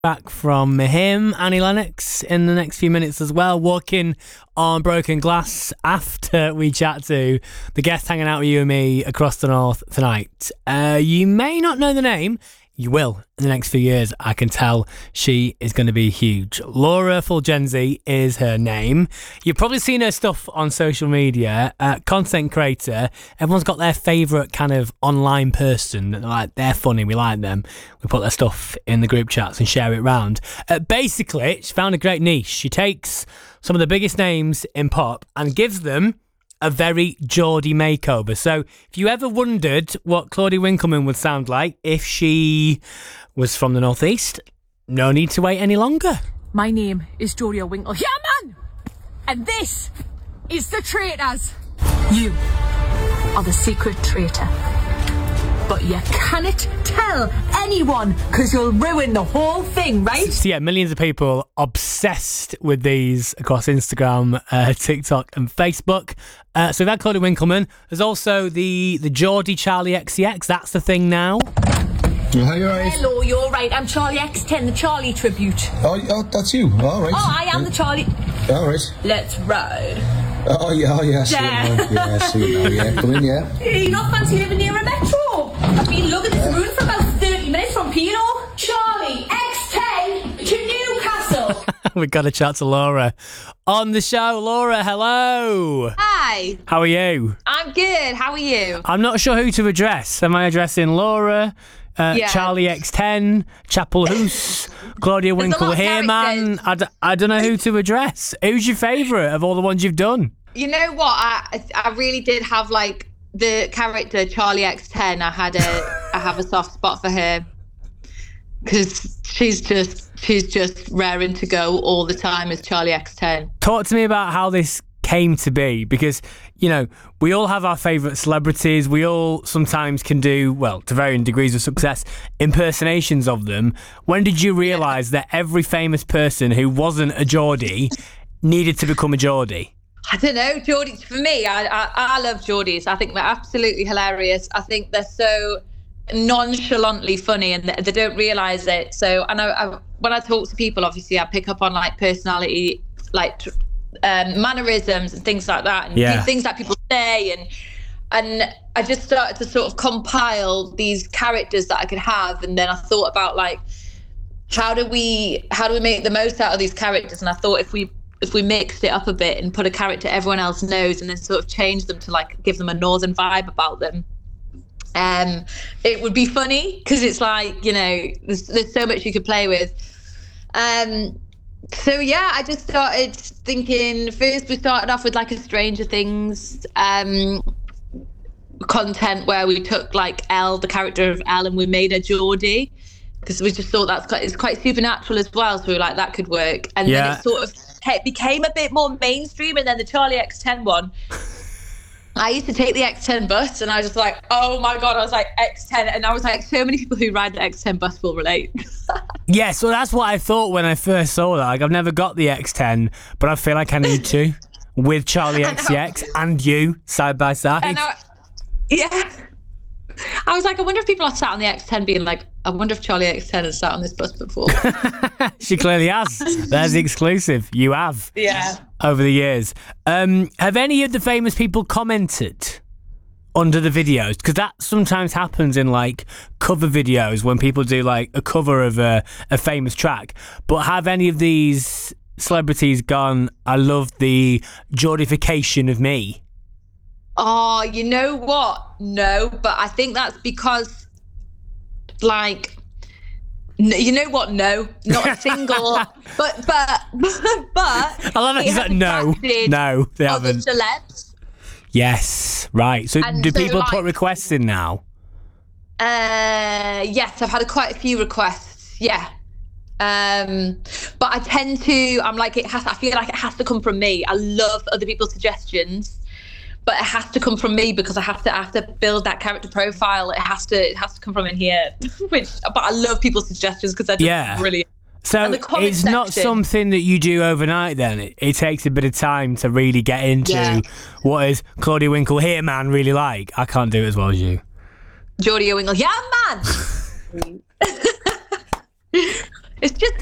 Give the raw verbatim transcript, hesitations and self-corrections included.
Back from him, Annie Lennox, in the next few minutes as well, walking on broken glass after we chat to the guest hanging out with you and me across the north tonight. Uh, you may not know the name. You will in the next few years. I can tell she is going to be huge. Laura Fulgenzi is her name. You've probably seen her stuff on social media. Uh, content creator. Everyone's got their favourite kind of online person. They're like, they're funny. We like them. We put their stuff in the group chats and share it around. Uh, basically, she found a great niche. She takes some of the biggest names in pop and gives them a very Geordie makeover. So if you ever wondered what Claudia Winkleman would sound like if she was from the northeast, no need to wait any longer. My name is Claudia Winkle. Yeah, man! And this is the traitors. You are the secret traitor. But you cannot tell anyone because you'll ruin the whole thing, right? So yeah, millions of people obsessed with these across Instagram, uh, TikTok and Facebook. Uh, so we've had Claudia Winkleman. There's also the, the Geordie Charlie X C X. That's the thing now. Hi, you're right. Hello, you're right. I'm Charlie X ten, the Charlie tribute. Oh, oh that's you. All right. Oh, I am the Charlie. All right. Let's ride. Oh, yeah, oh, yeah. See Yeah. you now. Yeah, see you now. Yeah, come in, yeah. Hey, you not fancy living near a metro? I've been looking at this room for about thirty minutes from Pino. Charlie X ten to Newcastle. We've got to chat to Laura on the show. Laura, hello. Hi. How are you? I'm good. How are you? I'm not sure who to address. Am I addressing Laura, uh, Yeah. Charlie X ten, Chapel Hoose, Claudia There's a Winkle lot of here, man? characters. I, d- I don't know who to address. Who's your favourite of all the ones you've done? You know what? I I really did have like the character Charlie X ten. I had a I have a soft spot for her because she's just she's just raring to go all the time as Charlie X ten. Talk to me about how this came to be, because, you know, we all have our favourite celebrities. We all sometimes can do, well, to varying degrees of success, impersonations of them. When did you realise that every famous person who wasn't a Geordie needed to become a Geordie? I don't know, Geordies. For me, I, I I love Geordies. I think they're absolutely hilarious. I think they're so nonchalantly funny, and they, they don't realise it. So, and I, I, when I talk to people, obviously, I pick up on like personality, like um, mannerisms and things like that, and Yeah. things that people say, and and I just started to sort of compile these characters that I could have, and then I thought about like how do we how do we make the most out of these characters, and I thought if we if we mixed it up a bit and put a character everyone else knows and then sort of change them to like give them a northern vibe about them, um, it would be funny because it's like, you know, there's, there's so much you could play with. Um, so yeah, I just started thinking, first we started off with like a Stranger Things um, content where we took like Elle, the character of Elle, and we made her Geordie because we just thought that's quite, it's quite supernatural as well. So we were like, that could work. And Yeah. then it sort of it became a bit more mainstream, and then the Charlie X ten one, I used to take the X ten bus, and I was just like, oh my god, I was like X ten, and I was like, so many people who ride the X ten bus will relate. Yeah, so that's what I thought when I first saw that. Like, I've never got the X ten, but I feel like I need to, with Charlie X C X and you side by side. And I, yeah, I was like, I wonder if people are sat on the X ten being like, I wonder if Charlie X ten has sat on this bus before. She clearly has. There's the exclusive. You have. Yeah. Over the years. Um, have any of the famous people commented under the videos? Because that sometimes happens in like cover videos when people do like a cover of a, a famous track. But have any of these celebrities gone, I love the Geordification of me? Oh, you know what? No, but I think that's because, like, n- you know what? No, not a single. but but but. I love it. it He's like, has no, attracted no, they other haven't. celebs. Yes, right. So And do so, people put like- requests in now? Uh, yes, I've had a, quite a few requests. Yeah. Um, but I tend to. I'm like, it has. I feel like it has to come from me. I love other people's suggestions, but it has to come from me because I have to I have to build that character profile. It has to it has to come from in here. Which, but I love people's suggestions because they're just Yeah. brilliant. So And the comment it's not section. something that you do overnight then. It, it takes a bit of time to really get into Yeah. what is Claudia Winkle here, man, really like. I can't do it as well as you. Geordie Winkle, yeah, man. It's just